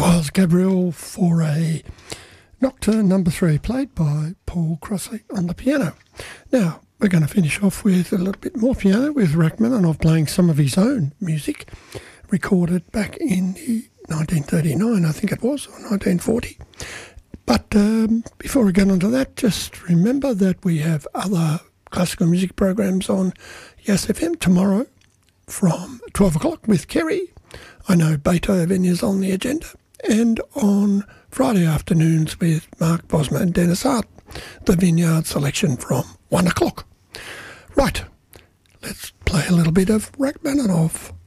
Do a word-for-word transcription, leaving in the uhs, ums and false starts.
was Gabriel Fauré, Nocturne number three, played by Paul Crossley on the piano. Now, we're going to finish off with a little bit more piano with Rachmaninoff playing some of his own music, recorded back in the nineteen thirty-nine, I think it was, or nineteen forty. But um, before we get on to that, just remember that we have other classical music programs on Yes F M tomorrow from twelve o'clock with Kerry. I know Beethoven is on the agenda. And on Friday afternoons with Mark Bosma and Dennis Hart, the Vineyard selection from one o'clock. Right, let's play a little bit of Rachmaninoff.